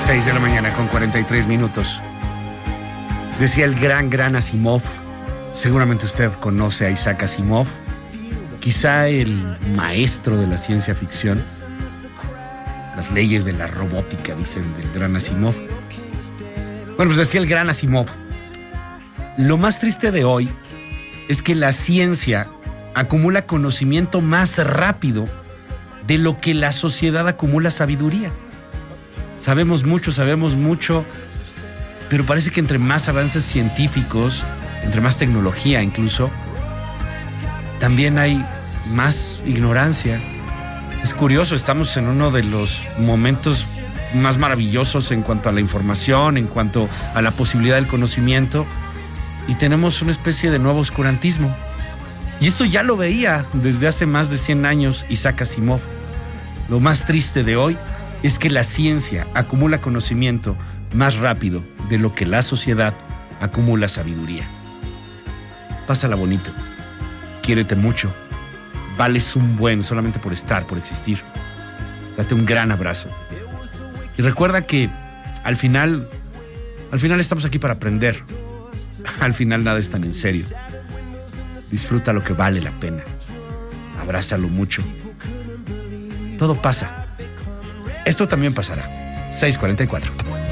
6 de la mañana con 43 minutos. Decía el gran Asimov, seguramente usted conoce a Isaac Asimov, quizá el maestro de la ciencia ficción. Las leyes de la robótica, dicen, del gran Asimov. Bueno, pues decía el gran Asimov, lo más triste de hoy es que la ciencia acumula conocimiento más rápido de lo que la sociedad acumula sabiduría. Sabemos mucho, pero parece que entre más avances científicos, entre más tecnología incluso, también hay más ignorancia. Es curioso, estamos en uno de los momentos más maravillosos en cuanto a la información, en cuanto a la posibilidad del conocimiento, y tenemos una especie de nuevo oscurantismo. Y esto ya lo veía desde hace más de 100 años Isaac Asimov. Lo más triste de hoy es que la ciencia acumula conocimiento más rápido de lo que la sociedad acumula sabiduría. Pásala bonito, quiérete mucho, vales un buen solamente por estar, por existir. Date un gran abrazo. Y recuerda que al final estamos aquí para aprender. Al final nada es tan en serio. Disfruta lo que vale la pena. Abrázalo mucho. Todo pasa. Esto también pasará. 6:44.